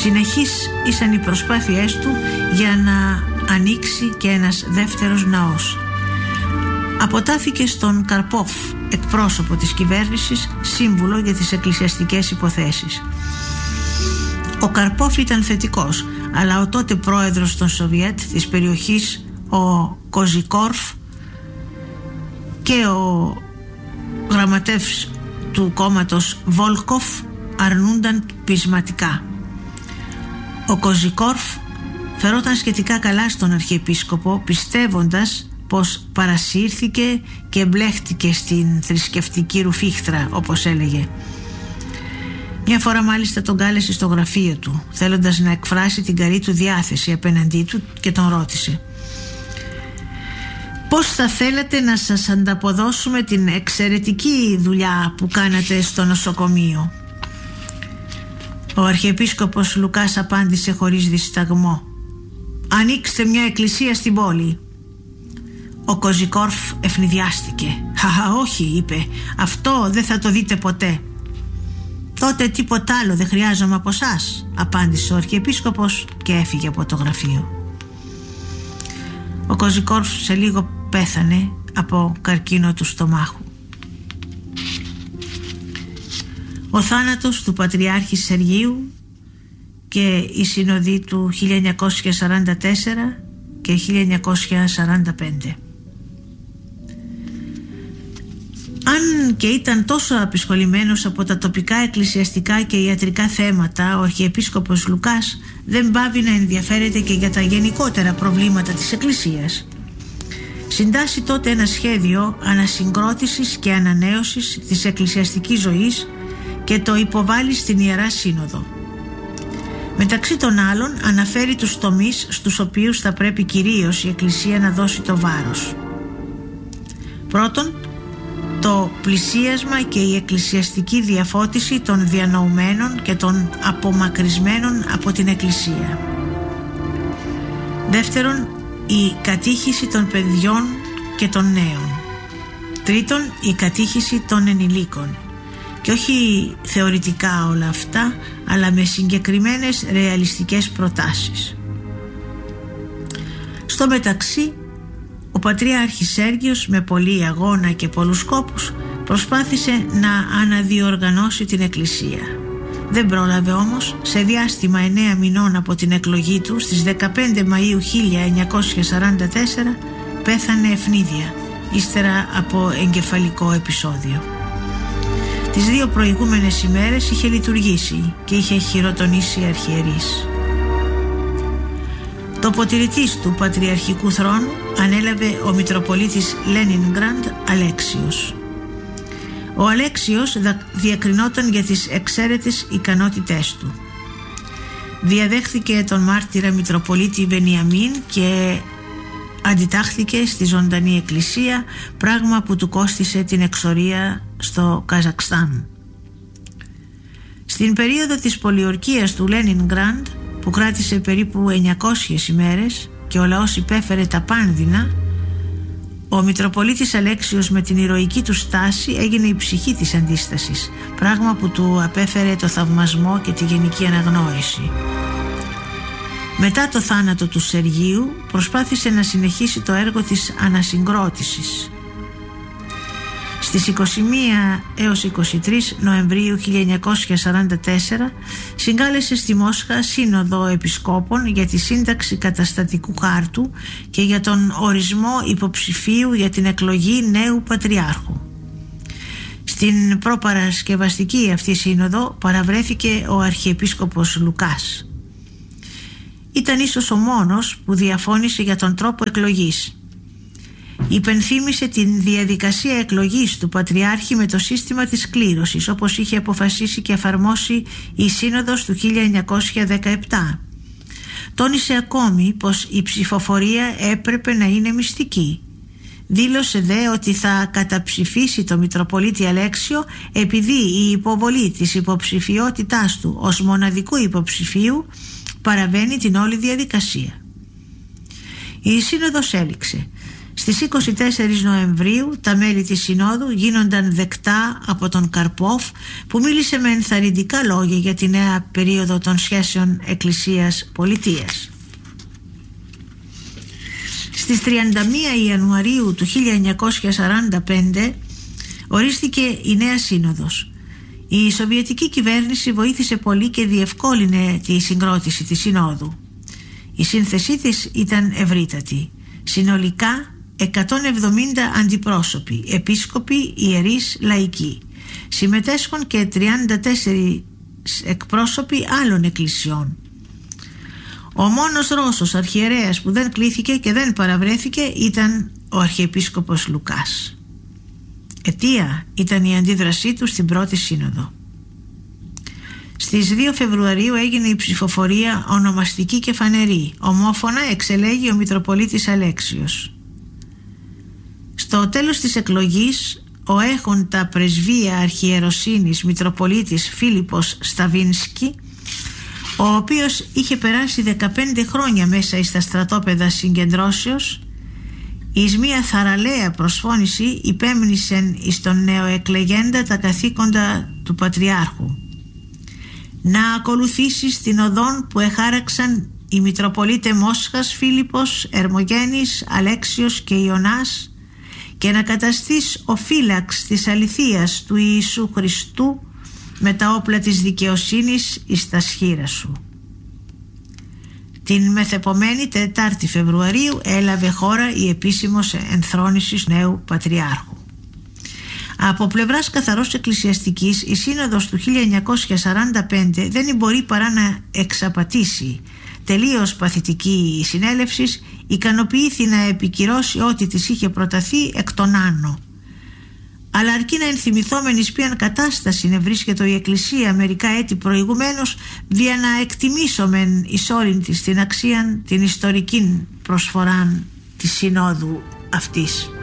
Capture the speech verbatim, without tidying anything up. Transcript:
Συνεχείς ήσαν οι προσπάθειές του για να ανοίξει και ένας δεύτερος ναός. Αποτάθηκε στον Καρπόφ, εκπρόσωπο της κυβέρνησης, σύμβουλο για τις εκκλησιαστικές υποθέσεις. Ο Καρπόφ ήταν θετικός, αλλά ο τότε πρόεδρος των Σοβιέτ της περιοχής, ο Κοζικόρφ, και ο γραμματεύς του κόμματος Βόλκοφ αρνούνταν πεισματικά. Ο Κοζικόρφ φερόταν σχετικά καλά στον Αρχιεπίσκοπο, πιστεύοντας πως παρασύρθηκε και μπλέχτηκε στην θρησκευτική ρουφίχτρα, όπως έλεγε. Μια φορά μάλιστα τον κάλεσε στο γραφείο του, θέλοντας να εκφράσει την καλή του διάθεση απέναντί του, και τον ρώτησε: «Πώς θα θέλατε να σας ανταποδώσουμε την εξαιρετική δουλειά που κάνατε στο νοσοκομείο?» Ο Αρχιεπίσκοπος Λουκάς απάντησε χωρίς δισταγμό: «Ανοίξτε μια εκκλησία στην πόλη». Ο Κοζικόρφ ευνηδιάστηκε. «Α, όχι», είπε, «αυτό δεν θα το δείτε ποτέ». «Τότε τίποτα άλλο δεν χρειάζομαι από εσάς», απάντησε ο Αρχιεπίσκοπος και έφυγε από το γραφείο. Ο Κοζικόρφ σε λίγο πέθανε από καρκίνο του στομάχου. Ο θάνατος του Πατριάρχη Σεργίου και η συνοδή του χίλια εννιακόσια σαράντα τέσσερα και χίλια εννιακόσια σαράντα πέντε. Αν και ήταν τόσο απεισχολημένος από τα τοπικά εκκλησιαστικά και ιατρικά θέματα, ο Αρχιεπίσκοπος Λουκάς δεν πάβει να ενδιαφέρεται και για τα γενικότερα προβλήματα της Εκκλησίας. Συντάσσει τότε ένα σχέδιο ανασυγκρότησης και ανανέωσης της εκκλησιαστικής ζωής και το υποβάλλει στην Ιερά Σύνοδο. Μεταξύ των άλλων αναφέρει τους τομείς στους οποίους θα πρέπει κυρίως η Εκκλησία να δώσει το βάρος. Πρώτον, το πλησίασμα και η εκκλησιαστική διαφώτιση των διανοουμένων και των απομακρυσμένων από την Εκκλησία. Δεύτερον, η κατήχηση των παιδιών και των νέων. Τρίτον, η κατήχηση των ενηλίκων. Και όχι θεωρητικά όλα αυτά, αλλά με συγκεκριμένες ρεαλιστικές προτάσεις. Στο μεταξύ, ο Πατριάρχης Σέργιος με πολλή αγώνα και πολλούς κόπους προσπάθησε να αναδιοργανώσει την Εκκλησία. Δεν πρόλαβε όμως. Σε διάστημα εννέα μηνών από την εκλογή του, στις δεκαπέντε Μαΐου χίλια εννιακόσια σαράντα τέσσερα, πέθανε ευνίδια, ύστερα από εγκεφαλικό επεισόδιο. Τις δύο προηγούμενες ημέρες είχε λειτουργήσει και είχε χειροτονήσει αρχιερείς. Το ποτηρητής του Πατριαρχικού θρόνου ανέλαβε ο Μητροπολίτης Λένινγκραντ Αλέξιος. Ο Αλέξιος διακρινόταν για τις εξαίρετες ικανότητές του. Διαδέχθηκε τον μάρτυρα Μητροπολίτη Βενιαμίν και αντιτάχθηκε στη ζωντανή εκκλησία, πράγμα που του κόστισε την εξορία στο Καζακστάν. Στην περίοδο της πολιορκίας του Λένινγκραντ, που κράτησε περίπου εννιακόσιες ημέρες και ο λαός υπέφερε τα πάνδυνα, ο Μητροπολίτης Αλέξιος με την ηρωική του στάση έγινε η ψυχή της αντίστασης, πράγμα που του απέφερε το θαυμασμό και τη γενική αναγνώριση. Μετά το θάνατο του Σεργίου προσπάθησε να συνεχίσει το έργο της ανασυγκρότησης. Στις είκοσι μία έως είκοσι τρεις Νοεμβρίου χίλια εννιακόσια σαράντα τέσσερα συγκάλεσε στη Μόσχα σύνοδο επισκόπων για τη σύνταξη καταστατικού χάρτου και για τον ορισμό υποψηφίου για την εκλογή νέου Πατριάρχου. Στην προπαρασκευαστική αυτή σύνοδο παραβρέθηκε ο Αρχιεπίσκοπος Λουκάς. Ήταν ίσως ο μόνος που διαφώνησε για τον τρόπο εκλογής. Υπενθύμησε την διαδικασία εκλογής του Πατριάρχη με το σύστημα της κλήρωσης, όπως είχε αποφασίσει και εφαρμόσει η Σύνοδος του χίλια εννιακόσια δεκαεπτά. Τόνισε ακόμη πως η ψηφοφορία έπρεπε να είναι μυστική. Δήλωσε δε ότι θα καταψηφίσει το Μητροπολίτη Αλέξιο επειδή η υποβολή της υποψηφιότητάς του ως μοναδικού υποψηφίου παραβαίνει την όλη διαδικασία. Η Σύνοδος έληξε. Στις είκοσι τέσσερις Νοεμβρίου τα μέλη της Συνόδου γίνονταν δεκτά από τον Καρπόφ, που μίλησε με ενθαρρυντικά λόγια για τη νέα περίοδο των σχέσεων Εκκλησίας-Πολιτείας. Στις τριάντα μία Ιανουαρίου του χίλια εννιακόσια σαράντα πέντε ορίστηκε η νέα σύνοδος. Η Σοβιετική κυβέρνηση βοήθησε πολύ και διευκόλυνε τη συγκρότηση της Συνόδου. Η σύνθεσή της ήταν ευρύτατη. Συνολικά εκατόν εβδομήντα αντιπρόσωποι, επίσκοποι, ιερείς, λαϊκοί. Συμμετέσχουν και τριάντα τέσσερις εκπρόσωποι άλλων εκκλησιών. Ο μόνος Ρώσος αρχιερέας που δεν κλήθηκε και δεν παραβρέθηκε ήταν ο Αρχιεπίσκοπος Λουκάς. Αιτία ήταν η αντίδρασή του στην πρώτη σύνοδο. Στις δύο Φεβρουαρίου έγινε η ψηφοφορία ονομαστική και φανερή. Ομόφωνα εξελέγει ο Μητροπολίτης Αλέξιος. Στο τέλος της εκλογής, ο έχοντα πρεσβεία αρχιεροσύνης Μητροπολίτης Φίλιππος Σταβίνσκι, ο οποίος είχε περάσει δεκαπέντε χρόνια μέσα στα στρατόπεδα συγκεντρώσεως, εις μία θαραλέα προσφώνηση υπέμνησεν εις τον νεοεκλεγέντα τα καθήκοντα του Πατριάρχου. Να ακολουθήσεις την οδόν που εχάραξαν οι Μητροπολίτε Μόσχας, Φίλιππος, Ερμογένης, Αλέξιος και Ιωνάς, και να καταστείς ο φύλαξ της αληθείας του Ιησού Χριστού με τα όπλα της δικαιοσύνης εις τα σχήρα σου. Την μεθεπομένη τετάρτη Φεβρουαρίου έλαβε χώρα η επίσημος ενθρόνησης νέου Πατριάρχου. Από πλευράς καθαρός εκκλησιαστικής, η Σύνοδος του χίλια εννιακόσια σαράντα πέντε δεν μπορεί παρά να εξαπατήσει. Τελείως παθητική η συνέλευσης, ικανοποιήθη να επικυρώσει ό,τι της είχε προταθεί εκ των άνω. Αλλά αρκεί να ενθυμηθόμεν εις ποιαν κατάσταση ευρίσκεται η Εκκλησία μερικά έτη προηγουμένως, δια να εκτιμήσομεν εις όλην της την αξίαν την ιστορική προσφοράν της Συνόδου αυτής.